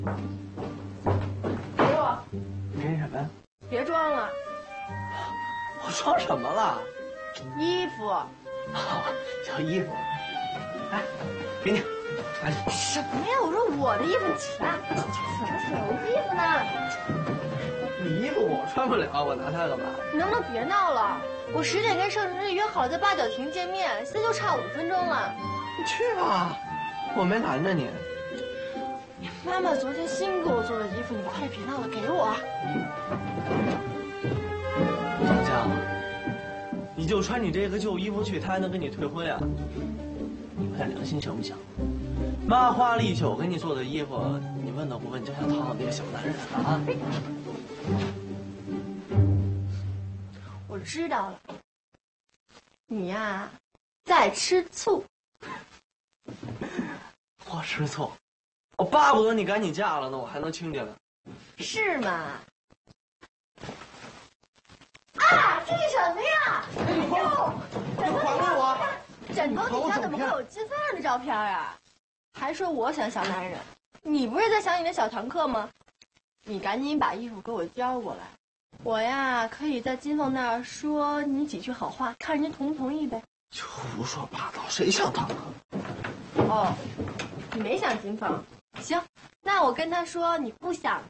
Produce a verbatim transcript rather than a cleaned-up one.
给我。 给什么呀？ 别装了。 我装什么了？ 衣服。 哦，叫衣服。哎，给你。哎， 什么呀？我说我的衣服，钱，什么时候衣服呢？ 你衣服我穿不了，我拿它干嘛？ 你能不能别闹了？我十点跟盛晨日约好了在八角亭见面，现在就差五分钟了。 你去吧，我没拦着你。 妈妈昨天新给我做的衣服，你快别闹了，给我。 小江，你就穿你这个旧衣服去，他还能跟你退婚呀？你有点良心行不行？妈花了一宿给你做的衣服，你问都不问就想讨好那个小男人啊？ 我知道了，你呀，在吃醋。 我吃醋，我巴不得你赶紧嫁了呢，我还能亲家呢。 是吗？啊，这是什么呀？ 哎呦，你还给我！ 枕头底下怎么会有金凤儿的照片啊？还说我想小男人，你不是在想你的小堂客吗？你赶紧把衣服给我交过来，我呀可以在金凤那儿说你几句好话，看人家同不同意呗。 就胡说八道，谁想堂客？ 哦，你没想金凤，行，那我跟他说你不想